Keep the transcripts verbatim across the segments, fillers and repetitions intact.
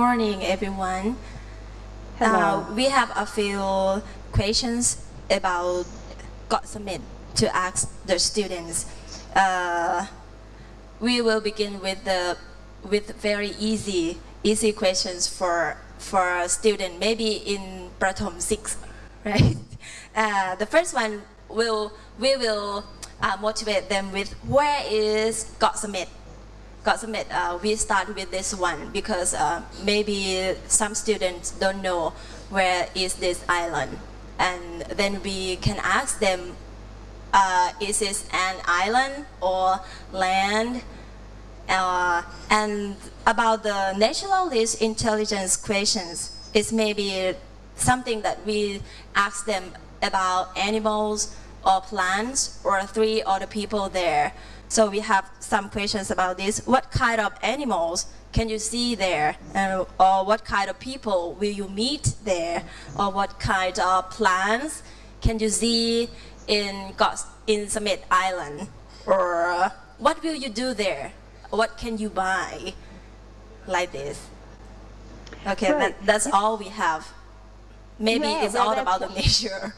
morning, everyone. Hello. Uh, we have a few questions about God Summit to ask the students. Uh, we will begin with the with very easy easy questions for for a student, maybe in Prathom six, right? Uh, the first one will we will uh, motivate them with where is God Summit. God Summit, uh, we start with this one because uh, maybe some students don't know where is this island, and then we can ask them, uh, is this an island or land? Uh, and about the naturalist intelligence questions, it's maybe something that we ask them about animals or plants or three other people there. So we have some questions about this. What kind of animals can you see there? Uh, or what kind of people will you meet there? Or what kind of plants can you see in, in Summit Island? Or uh, what will you do there? What can you buy? Like this. Okay, right. that, that's all we have. Maybe yeah, it's all about the nature.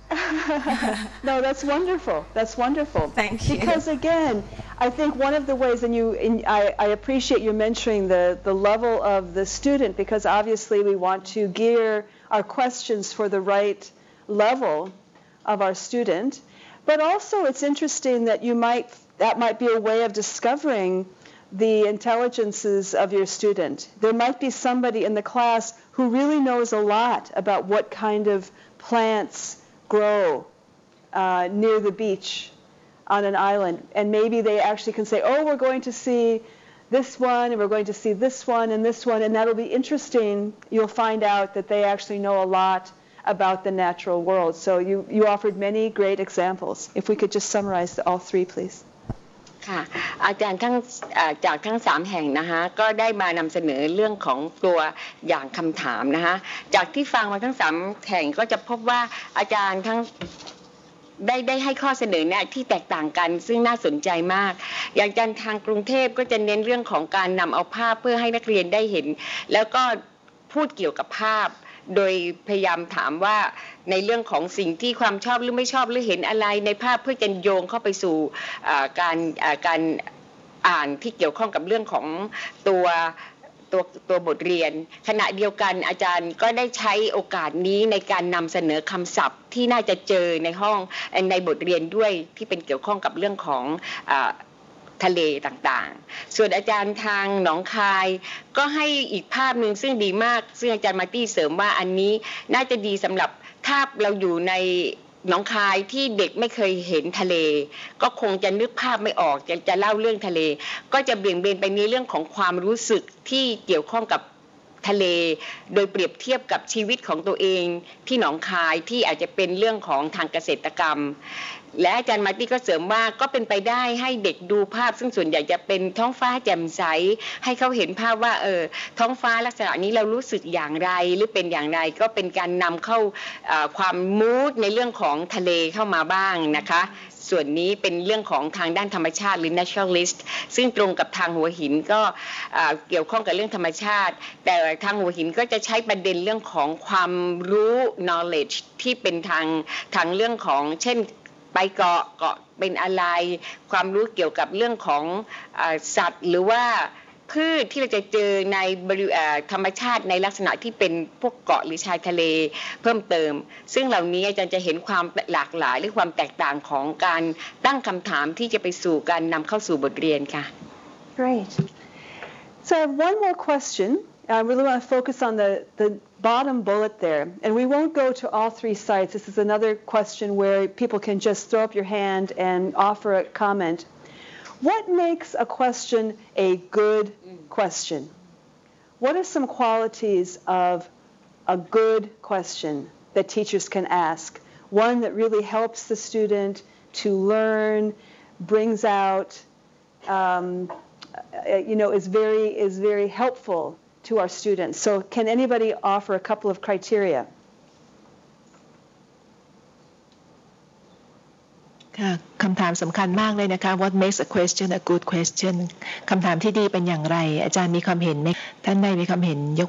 No, that's wonderful. That's wonderful. Thank you. Because again, I think one of the ways, and you, in, I, I appreciate you mentioning the, the level of the student, because obviously we want to gear our questions for the right level of our student. But also it's interesting that you might, that might be a way of discovering the intelligences of your student. There might be somebody in the class who really knows a lot about what kind of plants grow uh, near the beach on an island, and maybe they actually can say, oh, we're going to see this one, and we're going to see this one and this one, and that'll be interesting. You'll find out that they actually know a lot about the natural world. So you, you offered many great examples. If we could just summarize all three, please. ค่ะอาจารย์ทั้งจากทั้งสามแห่งนะคะก็ได้มานำเสนอเรื่องของตัวอย่างคำถามนะคะจากที่ฟังมาทั้งสามแห่งก็จะพบว่าอาจารย์ทั้งได้ได้ให้ข้อเสนอเนี่ยที่แตกต่างกันซึ่งน่าสนใจมากอย่างอาจารย์ทางกรุงเทพก็จะเน้นเรื่องของการนำเอาภาพเพื่อให้นักเรียนได้เห็นแล้วก็พูดเกี่ยวกับภาพโดยพยายามถามว่าในเรื่องของสิ่งที่ความชอบหรือไม่ชอบหรือเห็นอะไรในภาพเพื่อจะโยงเข้าไปสู่การการอ่านที่เกี่ยวข้องกับเรื่องของตัวตัวตัวบทเรียนขณะเดียวกันอาจารย์ก็ได้ใช้โอกาสนี้ในการนำเสนอคำศัพท์ที่น่าจะเจอในห้องในบทเรียนด้วยที่เป็นเกี่ยวข้องกับเรื่องของทะเลต่างๆส่วนอาจารย์ทางหนองคายก็ให้อีกภาพหนึ่งซึ่งดีมากซึ่งอาจารย์มาร์ตี้เสริมว่าอันนี้น่าจะดีสำหรับถ้าเราอยู่ในหนองคายที่เด็กไม่เคยเห็นทะเลก็คงจะนึกภาพไม่ออกจะจะเล่าเรื่องทะเลก็จะเบี่ยงเบนไปในเรื่องของความรู้สึกที่เกี่ยวข้องกับทะเลโดยเปรียบเทียบกับชีวิตของตัวเองที่หนองคายที่อาจจะเป็นเรื่องของทางเกษตรกรรมและอาจารย์มาร์ตี้ก็เสริมว่าก็เป็นไปได้ให้เด็กดูภาพซึ่งส่วนใหญ่จะเป็นท้องฟ้าแจ่มใสให้เขาเห็นภาพว่าเออท้องฟ้าลักษณะนี้เรารู้สึกอย่างไรหรือเป็นอย่างไรก็เป็นการนำเข้าความมูดในเรื่องของทะเลเข้ามาบ้างนะคะส่วนนี้เป็นเรื่องของทางด้านธรรมชาติหรือ naturalist ซึ่งตรงกับทางหัวหินก็เกี่ยวข้องกับเรื่องธรรมชาติแต่ทางหัวหินก็จะใช้ประเด็นเรื่องของความรู้ knowledge ที่เป็นทางทางเรื่องของเช่นไปเกาะเกาะเป็นอะไรความรู้เกี่ยวกับเรื่องของสัตว์หรือว่าพืชที่เราจะเจอในธรรมชาติในลักษณะที่เป็นพวกเกาะหรือชายทะเลเพิ่มเติมซึ่งเหล่านี้อาจารย์จะเห็นความหลากหลายหรือความแตกต่างของการตั้งคำถามที่จะไปสู่การนำเข้าสู่บทเรียนค่ะ Great. So I have one more question. I really want to focus on the, the bottom bullet there. And we won't go to all three sites. This is another question where people can just throw up your hand and offer a comment. What makes a question a good question? What are some qualities of a good question that teachers can ask? One that really helps the student to learn, brings out, um, you know, is very, is very helpful to our students. So can anybody offer a couple of criteria? ค่ะคำถามสำคัญมากเลยนะคะ What makes a question a good question คำถามที่ดีเป็นอย่างไรอาจารย์มีความเห็นไหมท่านใดมีความเห็นยก